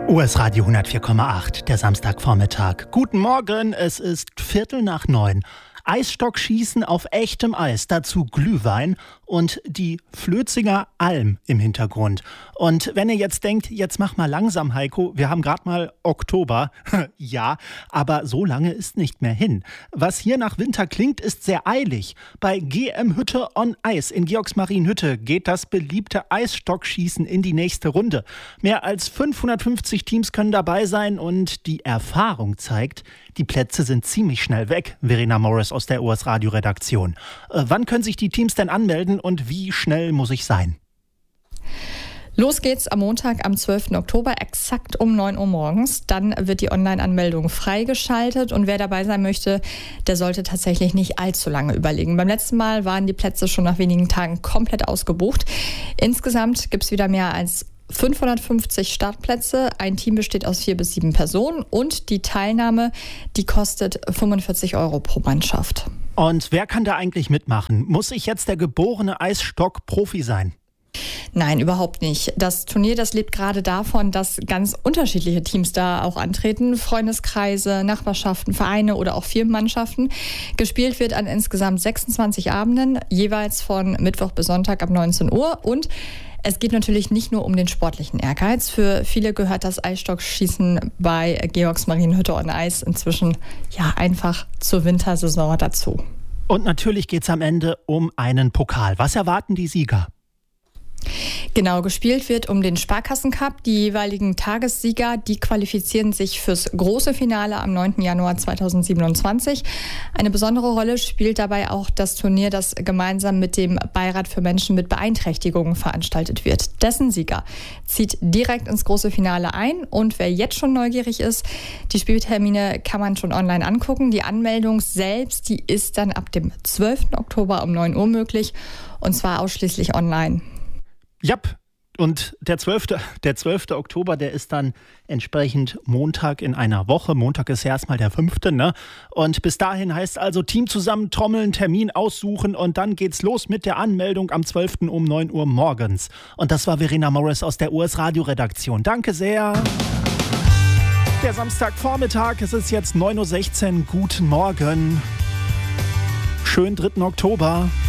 US Radio 104,8, der Samstagvormittag. Guten Morgen, es ist 8:45. Eisstockschießen auf echtem Eis, dazu Glühwein und die Flötzinger Alm im Hintergrund. Und wenn ihr jetzt denkt, jetzt mach mal langsam, Heiko, wir haben gerade mal Oktober. Ja, aber so lange ist nicht mehr hin. Was hier nach Winter klingt, ist sehr eilig. Bei GM Hütte on Eis in Georgsmarienhütte geht das beliebte Eisstockschießen in die nächste Runde. Mehr als 550 Teams können dabei sein und die Erfahrung zeigt, die Plätze sind ziemlich schnell weg. Verena Morris aus der US Radio Redaktion. Wann können sich die Teams denn anmelden und wie schnell muss ich sein? Los geht's am Montag, am 12. Oktober, exakt um 9 Uhr morgens. Dann wird die Online-Anmeldung freigeschaltet und wer dabei sein möchte, der sollte tatsächlich nicht allzu lange überlegen. Beim letzten Mal waren die Plätze schon nach wenigen Tagen komplett ausgebucht. Insgesamt gibt's wieder mehr als 550 Startplätze. Ein Team besteht aus 4 bis 7 Personen und die Teilnahme, die kostet 45 € pro Mannschaft. Und wer kann da eigentlich mitmachen? Muss ich jetzt der geborene Eisstock-Profi sein? Nein, überhaupt nicht. Das Turnier, das lebt gerade davon, dass ganz unterschiedliche Teams da auch antreten. Freundeskreise, Nachbarschaften, Vereine oder auch Firmenmannschaften. Gespielt wird an insgesamt 26 Abenden, jeweils von Mittwoch bis Sonntag ab 19 Uhr. Und es geht natürlich nicht nur um den sportlichen Ehrgeiz. Für viele gehört das Eisstockschießen bei Georgsmarienhütte on Eis inzwischen ja einfach zur Wintersaison dazu. Und natürlich geht es am Ende um einen Pokal. Was erwarten die Sieger? Genau, gespielt wird um den Sparkassencup. Die jeweiligen Tagessieger, die qualifizieren sich fürs große Finale am 9. Januar 2027. Eine besondere Rolle spielt dabei auch das Turnier, das gemeinsam mit dem Beirat für Menschen mit Beeinträchtigungen veranstaltet wird. Dessen Sieger zieht direkt ins große Finale ein. Und wer jetzt schon neugierig ist, die Spieltermine kann man schon online angucken. Die Anmeldung selbst, die ist dann ab dem 12. Oktober um 9 Uhr möglich und zwar ausschließlich online. Jap, und der 12. Oktober, der ist dann entsprechend Montag in einer Woche. Montag ist ja erstmal der 5., ne? Und bis dahin heißt also Team zusammentrommeln, Termin aussuchen und dann geht's los mit der Anmeldung am 12. um 9 Uhr morgens. Und das war Verena Morris aus der US Radio Redaktion. Danke sehr. Der Samstagvormittag, es ist jetzt 9:16 Uhr. Guten Morgen. Schönen 3. Oktober.